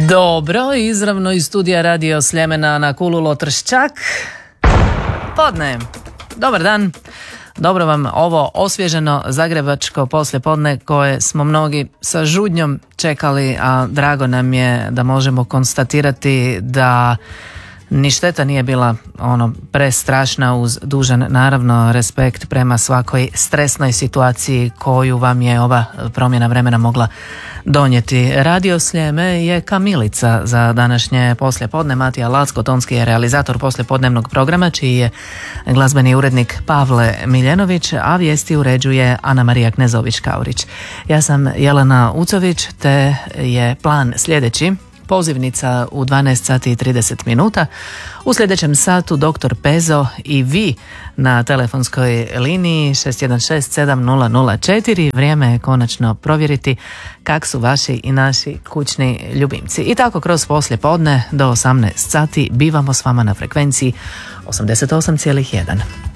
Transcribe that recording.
Dobro, izravno iz studija Radio Sljemena na Kululo Trščak. Podne. Dobar dan. Dobro vam ovo osvježeno zagrebačko poslijepodne koje smo mnogi sa žudnjom čekali, a drago nam je da možemo konstatirati da ni šteta nije bila prestrašna, uz dužan naravno respekt prema svakoj stresnoj situaciji koju vam je ova promjena vremena mogla donijeti. Radio Sljeme je kamilica za današnje poslijepodne. Matija Lacko, tonski je realizator poslijepodnevnog programa, čiji je glazbeni urednik Pavle Miljenović, a vijesti uređuje Ana Marija Knezović-Kaurić. Ja sam Jelena Ucović, te je plan sljedeći. Pozivnica u 12 sati i 30 minuta. U sljedećem satu dr. Pezo i vi na telefonskoj liniji 6167 Vrijeme je konačno provjeriti kak su vaši i naši kućni ljubimci. I tako kroz poslijepodne do 18 sati bivamo s vama na frekvenciji 88,1.